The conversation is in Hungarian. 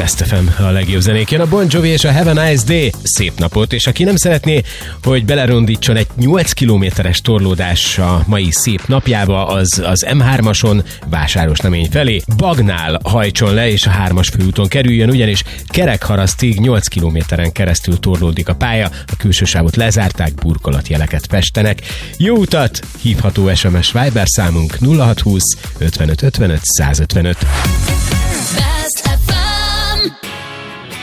Last FM, a legjobb zenék. Jön a Bon Jovi és a Have a Nice Day. Szép napot, és aki nem szeretné, hogy belerondítson egy 8 kilométeres torlódás a mai szép napjába, az M3-ason Vásárosnamény felé Bagnál hajtson le, és a 3-as főúton kerüljön, ugyanis Kerekharasztig 8 kilométeren keresztül torlódik a pálya, a külső sávot lezárták, burkolatjeleket festenek. Jó utat! Hívható SMS Viber számunk 0620 55 55 155.